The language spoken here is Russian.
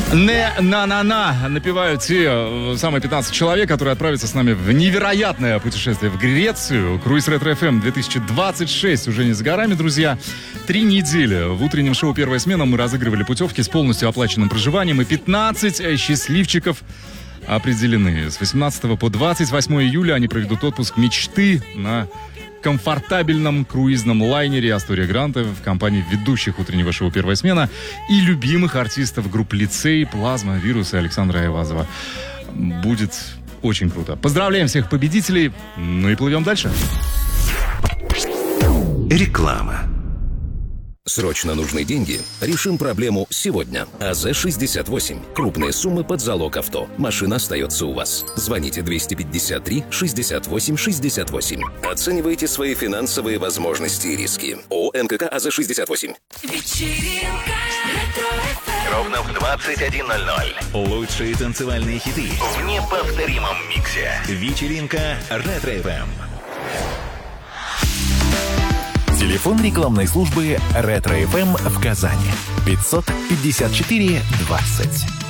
Не на-на-на напевают те самые 15 человек, которые отправятся с нами в невероятное путешествие в Грецию. Круиз Ретро-ФМ 2026 уже не за горами, друзья. 3 недели в утреннем шоу «Первая смена» мы разыгрывали путевки с полностью оплаченным проживанием, и 15 счастливчиков определены. С 18 по 28 июля они проведут отпуск мечты на комфортабельном круизном лайнере «Астория Гранта» в компании ведущих утреннего шоу «Первая смена» и любимых артистов групп «Лицей», «Плазма», «Вирус» и Александра Айвазова. Будет очень круто. Поздравляем всех победителей, ну и плывем дальше. Реклама. Срочно нужны деньги? Решим проблему сегодня. АЗ-68. Крупные суммы под залог авто. Машина остается у вас. Звоните 253-68-68. Оценивайте свои финансовые возможности и риски. ООО НКК АЗ-68. Вечеринка Ровно в 21:00. Лучшие танцевальные хиты в неповторимом миксе. Вечеринка Ретро-ФМ. Телефон рекламной службы Ретро-ФМ в Казани. 554 20.